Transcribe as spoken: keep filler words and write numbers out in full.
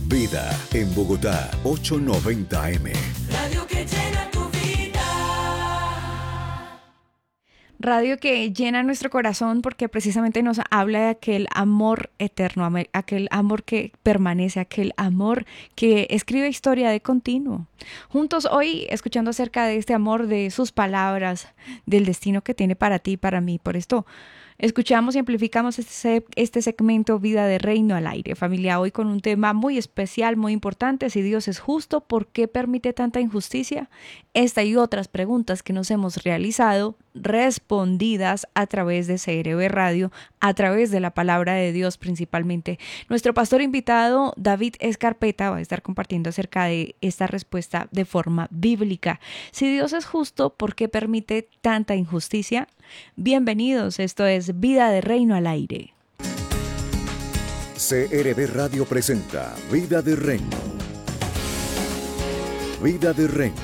Vida en Bogotá, ochocientos noventa eme. Radio que llena tu vida. Radio que llena nuestro corazón porque precisamente nos habla de aquel amor eterno, aquel amor que permanece, aquel amor que escribe historia de continuo. Juntos hoy escuchando acerca de este amor, de sus palabras, del destino que tiene para ti y para mí. Por esto escuchamos y amplificamos este, este segmento Vida de Reino al Aire. Familia, hoy con un tema muy especial, muy importante. Si Dios es justo, ¿por qué permite tanta injusticia? Esta y otras preguntas que nos hemos realizado, respondidas a través de C R B Radio, a través de la palabra de Dios principalmente. Nuestro pastor invitado, David Escarpeta, va a estar compartiendo acerca de esta respuesta de forma bíblica. Si Dios es justo, ¿por qué permite tanta injusticia? Bienvenidos, esto es Vida de Reino al Aire. C R B Radio presenta Vida de Reino. Vida de Reino.